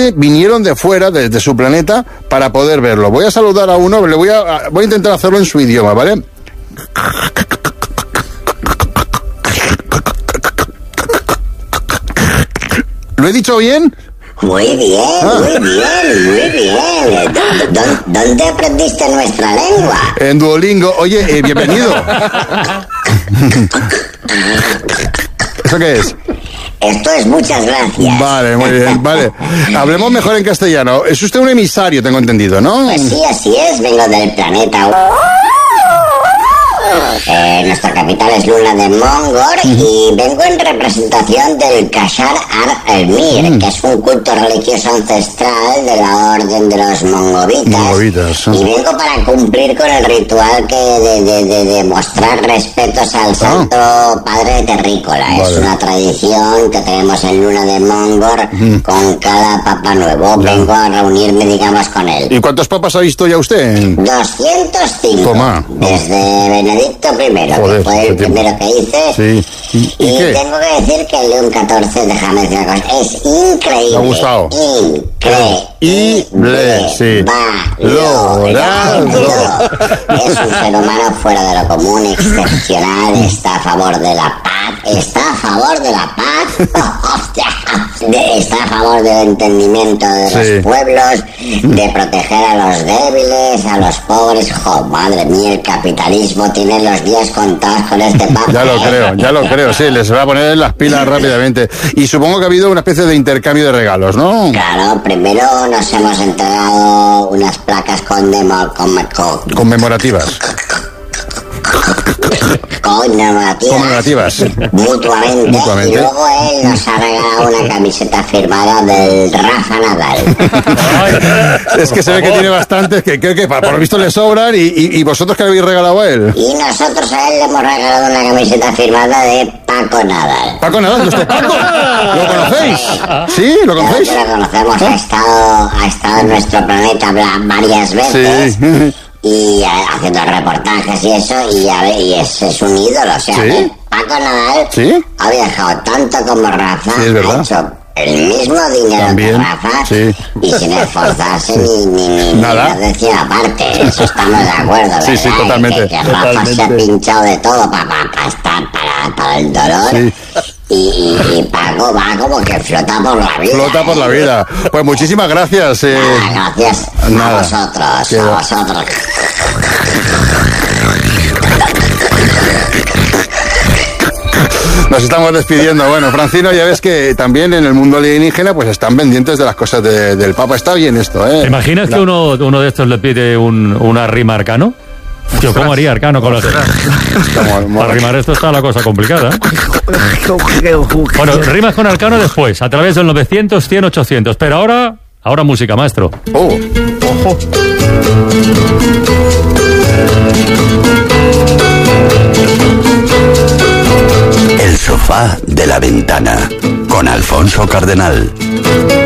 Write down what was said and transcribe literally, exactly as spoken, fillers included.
gente vinieron de fuera, desde su planeta, para poder verlo. Voy a saludar a uno, le voy a, voy a intentar hacerlo en su idioma, ¿vale? ¿Lo he dicho bien? Muy bien, ah. muy bien, muy bien. ¿Dónde, ¿Dónde aprendiste nuestra lengua? En Duolingo. Oye, eh, bienvenido. ¿Eso qué es? Esto es muchas gracias. Vale, muy bien, vale. Hablemos mejor en castellano. Es usted un emisario, tengo entendido, ¿no? Pues sí, así es. Vengo del planeta... Eh, nuestra capital es Luna de Mongor y vengo en representación del Kashar Ar-Elmir, que es un culto religioso ancestral de la orden de los mongovitas. Mongovitas, ¿eh? Y vengo para cumplir con el ritual que de, de, de, de mostrar respetos al santo ah. padre terrícola. Vale. Es una tradición que tenemos en Luna de Mongor mm. con cada papa nuevo. Ya. Vengo a reunirme, digamos, con él. ¿Y cuántos papas ha visto ya usted? doscientos cinco. Toma. Desde Benedicto primero, Joder, que fue el primero que hice. Sí. ¿Y, y, y qué? Tengo que decir que el León catorce, déjame decir una cosa, es increíble. Me ha gustado. Increíble. Sí. Valorado. Es un ser humano fuera de lo común, excepcional, está a favor de la paz, está a favor de la paz, está a favor del entendimiento de sí. los pueblos, de proteger a los débiles, a los pobres. Jo, madre mía, el capitalismo tiene los días contados con este papa. Ya lo creo, ya lo creo, sí, les va a poner las pilas rápidamente. Y supongo que ha habido una especie de intercambio de regalos, ¿no? Claro, primero nos hemos entregado unas placas condemo, con, con, conmemorativas. Conmemorativas. Conmemorativas. Mutuamente, mutuamente. Y luego él nos ha regalado una camiseta firmada del Rafa Nadal. Es que se ve que tiene bastantes, que creo que por lo visto le sobran. Y, y, ¿Y vosotros qué le habéis regalado a él? Y nosotros a él le hemos regalado una camiseta firmada de Paco Nadal. ¿Paco Nadal? ¿Usted Paco? ¿Lo conocéis? ¿Sí? ¿Lo conocéis? Lo conocemos, ¿Eh? ha, estado, ha estado en nuestro planeta varias veces. Sí. Y haciendo reportajes y eso, y, a ver, y es, es un ídolo, o sea, ¿Sí? Paco Nadal ¿Sí? ha viajado tanto como Rafa, sí, es verdad. ha hecho el mismo dinero También, que Rafa, sí. y sin esforzarse ni, ni, ni, Nada. ni decir aparte, eso estamos de acuerdo, ¿verdad? Sí, sí, totalmente. Que, que Rafa totalmente. se ha pinchado de todo para, para, para, para, para el dolor. Sí. Y, y, y Paco va como que flota por la vida. Flota por la vida. Pues muchísimas gracias. Eh. Nada, gracias Nada. a vosotros, Quedo. a vosotros. Nos estamos despidiendo. Bueno, Francino, ya ves que también en el mundo alienígena pues están pendientes de las cosas de, del Papa. Está bien esto, ¿eh? ¿Te imaginas La... que uno, uno de estos le pide un, una rima Arcano? Tío, ¿cómo haría Arcano con las... Para rimar esto está la cosa complicada, ¿eh? Bueno, rimas con Arcano después, a través del novecientos, cien, ochocientos. Pero ahora, ahora música, maestro. Oh, ojo. El sofá de la ventana, con Alfonso Cardenal.